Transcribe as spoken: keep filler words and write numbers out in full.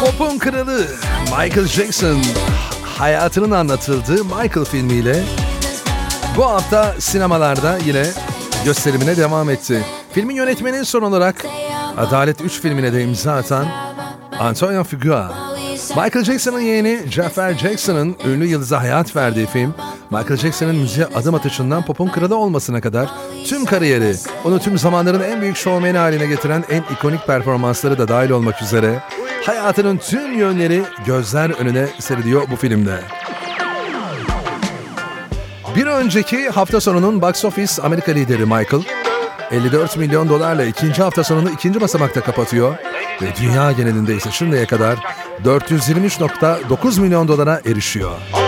Pop'un kralı Michael Jackson hayatının anlatıldığı Michael filmiyle bu hafta sinemalarda yine gösterimine devam etti. Filmin yönetmeni son olarak Adalet üç filmine de imza atan Antonio Figua. Michael Jackson'ın yeğeni Jafar Jackson'ın ünlü yıldıza hayat verdiği film, Michael Jackson'ın müziğe adım atışından pop'un kralı olmasına kadar tüm kariyeri, onu tüm zamanların en büyük şovmeni haline getiren en ikonik performansları da dahil olmak üzere hayatının tüm yönleri gözler önüne seriliyor bu filmde. Bir önceki hafta sonunun box office Amerika lideri Michael, elli dört milyon dolarla ikinci hafta sonunu ikinci basamakta kapatıyor ve dünya genelinde ise şimdiye kadar dört yüz yirmi üç virgül dokuz milyon dolara erişiyor.